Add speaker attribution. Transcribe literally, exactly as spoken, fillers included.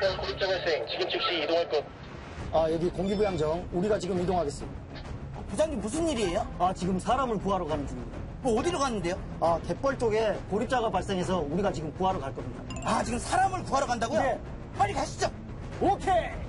Speaker 1: 대한 고립자 발생. 지금 즉시 이동할 것.
Speaker 2: 아, 여기 공기부양정. 우리가 지금 이동하겠습니다.
Speaker 3: 부장님 무슨 일이에요?
Speaker 2: 아, 지금 사람을 구하러 가는 중입니다.
Speaker 3: 뭐 어디로 갔는데요?
Speaker 2: 아, 갯벌 쪽에 고립자가 발생해서 우리가 지금 구하러 갈 겁니다.
Speaker 3: 아 지금 사람을 구하러 간다고요?
Speaker 2: 네.
Speaker 3: 빨리 가시죠.
Speaker 2: 오케이!